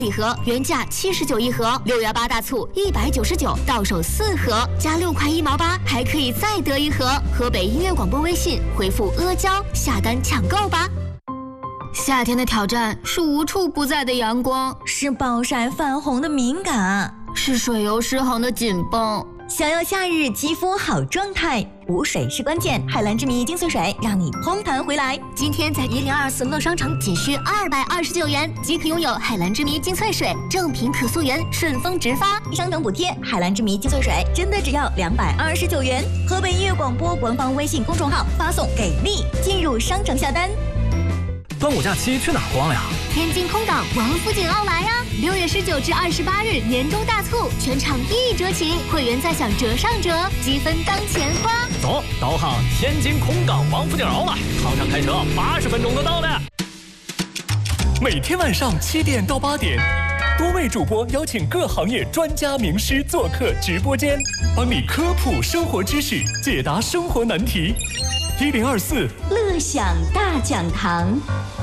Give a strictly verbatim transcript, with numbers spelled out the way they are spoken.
礼盒原价七十九一盒，六幺八大促一百九十九，到手四盒，加六块一毛八，还可以再得一盒。河北音乐广播微信回复阿胶下单抢购吧。夏天的挑战是无处不在的阳光， 是暴晒泛红的敏感， 是水油失衡的紧绷。 想要夏日肌肤好状态，补水是关键。海蓝之谜精粹水让你嘭弹回来。 今天在一零二四乐商城仅需二百二十九元即可拥有海蓝之谜精粹水，正品可溯源，顺丰直发， 商等补贴。海蓝之谜精粹水真的只要两百二十九元。河北音乐广播官方微信公众号发送给力，进入商城下单。 端午假期去哪儿逛呀？ 天津空港王府井奥莱啊！六月十九至二十八日年终大促，全场一折起，会员再享折上折，积分当钱花。 走，导航天津空港王府井奥莱，航上开车八十分钟就到了。每天晚上七点到八点，多位主播邀请各行业专家名师做客直播间，帮你科普生活知识，解答生活难题。一零二四乐享大讲堂。